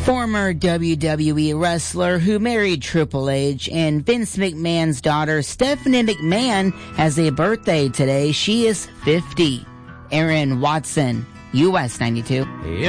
Former WWE wrestler who married Triple H and Vince McMahon's daughter Stephanie McMahon has a birthday today. She is 50. Aaron Watson, US 92.